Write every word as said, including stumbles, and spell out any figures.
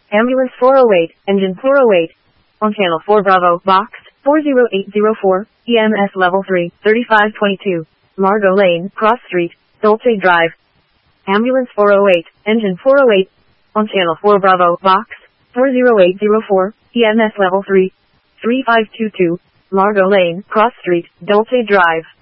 Ambulance four oh eight, engine four oh eight. On channel four Bravo, box, four zero eight zero four, E M S level three, thirty-five twenty-two. Margot Lane, Cross Street, Dolce Drive. Ambulance four oh eight, engine four oh eight. On channel four Bravo, box, four zero eight zero four, E M S level three, thirty-five twenty-two. Margot Lane, Cross Street, Dolce Drive.